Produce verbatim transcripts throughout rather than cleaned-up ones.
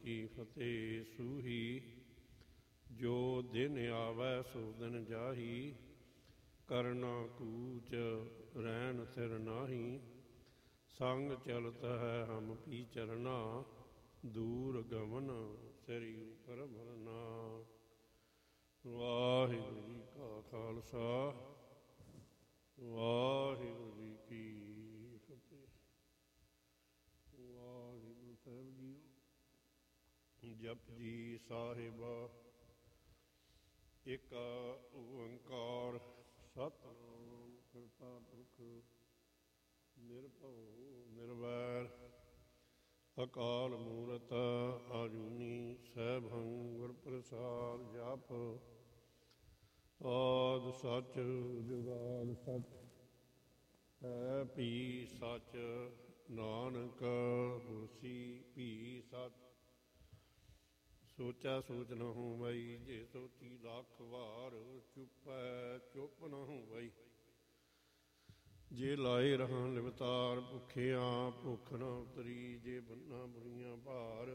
ਕੀ ਫਤਿਹ। ਸੂਹੀ ਜੋ ਦਿਨ ਆਵੈ ਸੋ ਦਿਨ ਜਾਹੀ, ਕਰਨਾ ਕੂਚ ਰਹਿਣ ਸਿਰ ਨਾਹੀ। ਸੰਗ ਚਲਤ ਹੈ ਹਮ ਪੀ ਚਰਨਾ, ਦੂਰ ਗਮਨ ਸਿਰਿ ਉਪਰ ਭਰਨਾ। ਵਾਹਿਗੁਰੂ ਜੀ ਕਾ ਖਾਲਸਾ, ਵਾਹਿਗੁਰੂ ਜੀ ਕੀ ਫਤਿਹ। ਵਾਹਿਗੁਰੂ ਸਾਹਿਬ ਜੀਓ। ਜਪਜੀ ਸਾਹਿਬ ਇੱਕ ਓੰਕਾਰ ਸਤਿਨਾਮ ਕਰਤਾ ਪੁਰਖ ਨਿਰਭਉ ਨਿਰਵੈਰ ਅਕਾਲ ਮੂਰਤ ਆਜੂਨੀ ਸੈਭੰ ਗੁਰ ਪ੍ਰਸਾਦ। ਜਪ ਆਦਿ ਸੱਚ ਜੁਗਾਦਿ ਸੱਚ ਹੈ ਭੀ ਸੱਚ, ਨਾਨਕ ਹੋਸੀ ਭੀ ਸੱਚ। ਸੋਚਾ ਸੋਚ ਨ ਹੋਵਈ, ਜੇ ਸੋਚੀ ਲੱਖ ਵਾਰ। ਚੁੱਪੈ ਚੁੱਪ ਨ ਹੋਵਈ, ਜੇ ਲਾਏ ਰਹਾਂ ਲਿਵਤਾਰ। ਭੁੱਖਿਆਂ ਭੁੱਖ ਨ ਉਤਰੀ, ਜੇ ਬੰਨਾ ਬੁਰੀਆਂ ਭਾਰ।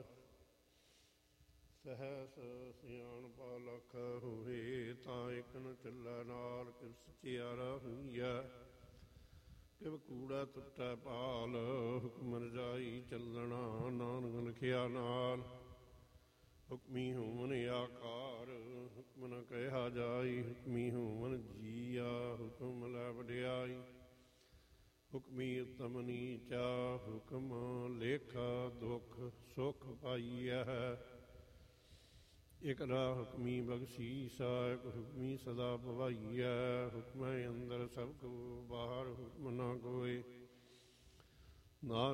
ਸਹਿਸ ਸਿਆਣਪਾ ਲੱਖ ਹੋਏ, ਤਾਂ ਇੱਕ ਨ ਚੱਲੈ ਨਾਲ। ਕਿਵ ਸਚਿਆਰਾ ਹੋਈਐ, ਕਿਵ ਕੂੜਾ ਟੁੱਟੈ ਭਾਲ। ਹੁਕਮ ਰਜਾਈ ਚੱਲਣਾ, ਨਾਨਕ ਲਿਖਿਆ ਨਾਲ। ਹੁਕਮੀ ਹੋਵਨ ਆਕਾਰ, ਹੁਕਮ ਨ ਕਹਿਆ ਜਾਈ। ਹੁਕਮੀ ਹੋਵਨ ਜੀਆ, ਹੁਕਮ ਲੈ ਵਡਿਆਈ। ਹੁਕਮੀ ਉਤਮ ਨੀਚਾ, ਹੁਕਮ ਲੇਖਾ ਦੁੱਖ ਸੁਖ ਪਾਈਐ। ਇਕ ਰਾ ਹੁਕਮੀ ਬਖਸ਼ੀਸਾ, ਇਕ ਹੁਕਮੀ ਸਦਾ ਭਵਾਈਐ। ਹੁਕਮੈ ਅੰਦਰ ਸਭ ਕੋ ਬਾਹਰ, ਹੁਕਮ ਨਾ ਕੋਇ। ਨਾਨਕ